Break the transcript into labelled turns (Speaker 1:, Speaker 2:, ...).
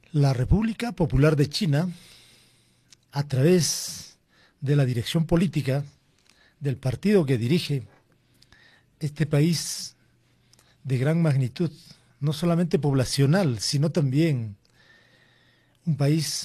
Speaker 1: La República Popular de China, a través de la dirección política del partido que dirige este país de gran magnitud, no solamente poblacional, sino también un país